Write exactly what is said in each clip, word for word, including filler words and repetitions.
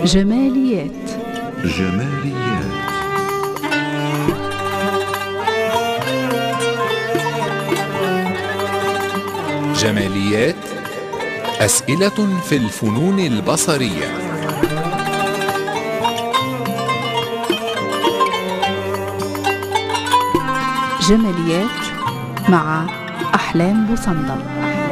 جماليات. جماليات جماليات، أسئلة في الفنون البصرية. جماليات مع أحلام بوصندل.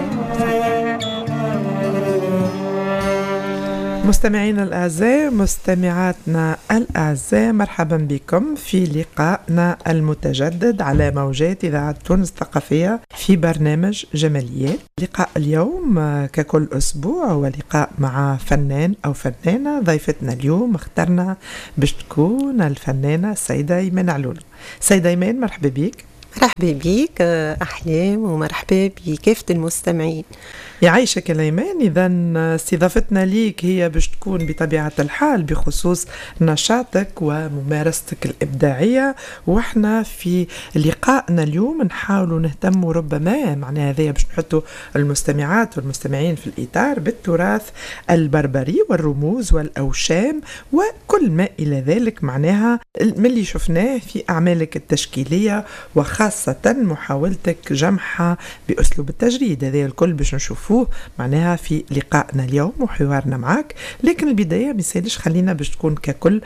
مستمعينا الأعزاء، مستمعاتنا الأعزاء، مرحبا بكم في لقائنا المتجدد على موجات إذاعة تونس الثقافية في برنامج جماليات. لقاء اليوم ككل أسبوع هو لقاء مع فنان أو فنانة. ضيفتنا اليوم اخترنا باش تكون الفنانة السيدة إيمان علولو. سيدة إيمان، مرحبا بك. مرحبا بك أحلام، ومرحبا بكافة المستمعين. يعيشك يا إيمان. إذا استضافتنا ليك هي باش تكون بطبيعة الحال بخصوص نشاطك وممارستك الإبداعية، وإحنا في لقائنا اليوم نحاول نهتم ربما معناها هذا باش نحطوا المستمعات والمستمعين في الإطار بالتراث البربري والرموز والأوشام وكل ما إلى ذلك، معناها من اللي شفناه في أعمالك التشكيلية، وخاصة محاولتك جمعها بأسلوب التجريد. هذا الكل باش نشوفه معناها في لقائنا اليوم وحوارنا معك. لكن البداية مسالش خلينا باش تكون ككل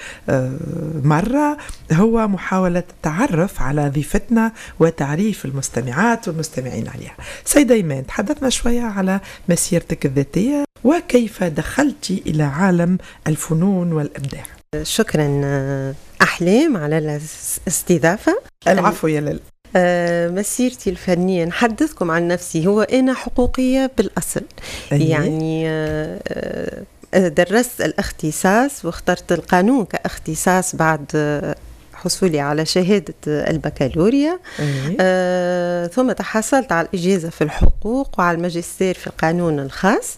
مرة هو محاولة التعرف على ضيفتنا وتعريف المستمعات والمستمعين عليها. سيدة إيمان، تحدثنا شوية على مسيرتك الذاتية وكيف دخلتي إلى عالم الفنون والإبداع. شكرا أحلام على الاستضافة. العفو يا لل. آه مسيرتي الفنية، نحدثكم عن نفسي. هو أنا حقوقية بالأصل. أيه؟ يعني آه درست الاختصاص واخترت القانون كاختصاص بعد حصولي على شهادة البكالوريا. أيه؟ آه ثم تحصلت على الإجازة في الحقوق وعلى الماجستير في القانون الخاص.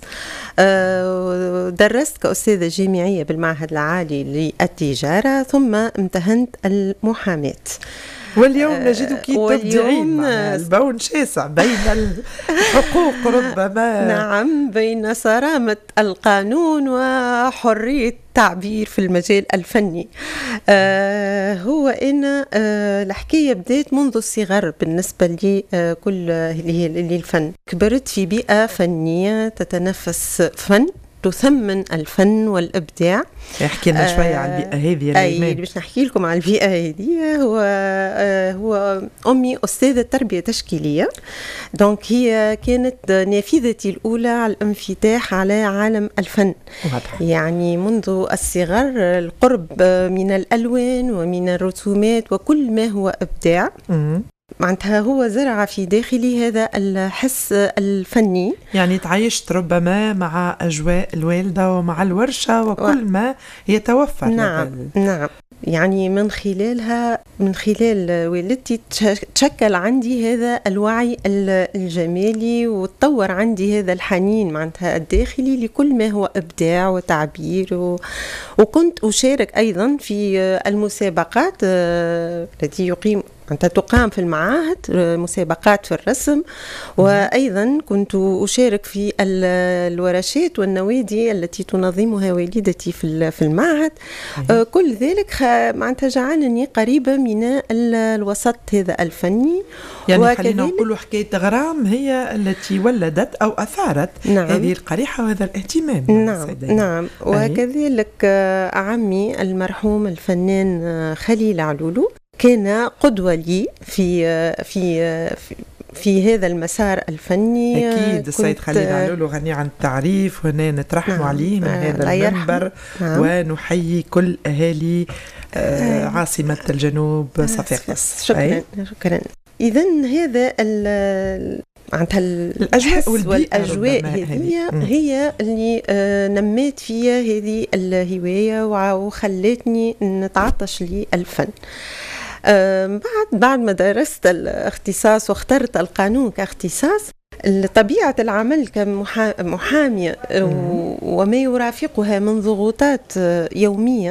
آه درست كأستاذة جامعية بالمعهد العالي للتجارة، ثم امتهنت المحاماة. واليوم نجدك تبدعين البون شاسع بين الحقوق ربما. نعم، بين صرامة القانون وحرية التعبير في المجال الفني. آه هو أنا آه الحكاية بدأت منذ الصغر بالنسبة لي. آه كل اللي الفن، كبرت في بيئة فنية تتنفس فن، تثمن الفن والإبداع. احكي لنا شوية آه عن البيئة هذه. أي باش نحكي لكم عن البيئة هذه. هو آه هو أمي أستاذة تربية تشكيلية، دونك هي كانت نافذتي الأولى على الانفتاح على عالم الفن. واضح. يعني منذ الصغر القرب من الألوان ومن الرسومات وكل ما هو إبداع. م- معناتها هو زرع في داخلي هذا الحس الفني. يعني تعيشت ربما مع أجواء الوالدة ومع الورشة وكل و... ما يتوفر. نعم لدى... نعم يعني من خلالها، من خلال والدتي تشكل عندي هذا الوعي الجمالي، وتطور عندي هذا الحنين معناتها الداخلي لكل ما هو إبداع وتعبير. و... وكنت أشارك أيضا في المسابقات التي يقيم أنت تقام في المعاهد، مسابقات في الرسم، وأيضا كنت أشارك في الورشات والنوادي التي تنظمها والدتي في في المعهد. كل ذلك معناتها جعلني قريبة من الوسط هذا الفني. يعني خلينا نقول حكاية غرام هي التي ولدت أو أثارت. نعم. هذه القريحة وهذا الاهتمام. نعم نعم. وكذلك عمي المرحوم الفنان خليل علولو كان قدوة لي في في في, في هذا المسار الفني. أكيد السيد خليل علولو غني عن التعريف، وهنا نترحم نعم عليه من هذا المنبر. نعم. ونحيي كل أهالي آه عاصمة الجنوب صفاقس. شكرا شكرا. إذن هذا ال معناتها الأجواء والأجواء هذه هي اللي نميت فيها هذه الهواية وخلتني نتعطش للفن. بعد بعد ما درست الاختصاص واخترت القانون كاختصاص، طبيعة العمل كمحامية وما يرافقها من ضغوطات يومية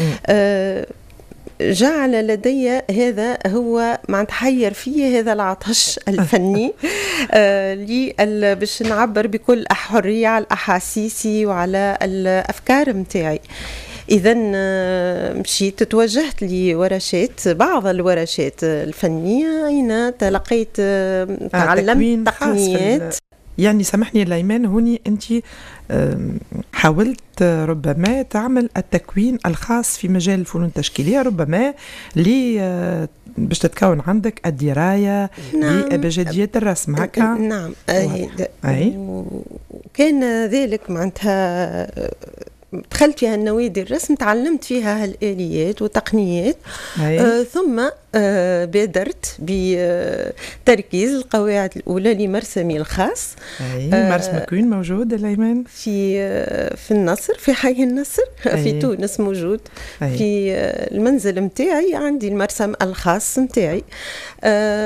جعل لدي هذا هو مع تحير فيه هذا العطش الفني آه لي باش نعبر بكل حرية على الأحاسيسي وعلى الأفكار متاعي. إذا مشيت توجهت لورشات، بعض الورشات الفنية أين تلقيت تعلمت تقنيات. يعني سامحني الأيمان، هوني أنت حاولت ربما تعمل التكوين الخاص في مجال الفنون التشكيلية، ربما لي باش تتكون عندك الدراية نعم. بأبجديات الرسم هكا. نعم أي. كان ذلك معناتها دخلت فيها النوادي الرسم، تعلمت فيها هالآليات وتقنيات. آه ثم آه بادرت بتركيز القواعد الأولى لمرسمي الخاص. أي. آه مرسم مكوين موجود الأيمان في آه في النصر، في حي النصر. أي. في تونس موجود. أي. في آه المنزل متاعي عندي المرسم الخاص متاعي. آه